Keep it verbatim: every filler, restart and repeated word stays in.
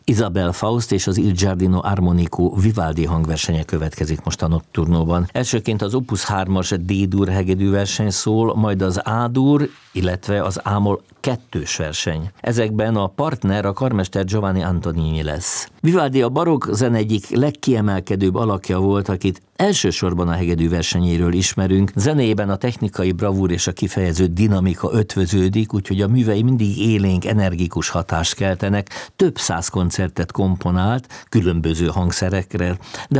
Isabel Faust és az Il Giardino Armonico Vivaldi hangversenye következik most a Nocturnóban. Elsőként az Opus hármas D-dur hegedűverseny szól, majd az A-dur, illetve az A-moll kettős verseny. Ezekben a partner a karmester Giovanni Antonini lesz. Vivaldi a barokk zene egyik legkiemelkedőbb alakja volt, akit elsősorban a hegedű versenyéről ismerünk. Zenéjében a technikai bravúr és a kifejező dinamika ötvöződik, úgyhogy a művei mindig élénk, energikus hatást keltenek. Több száz koncertet komponált különböző hangszerekre, de